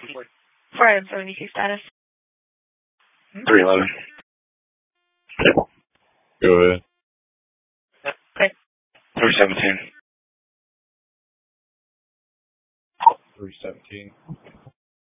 4 items on VC status. 311. Go ahead. Okay. 317. 317.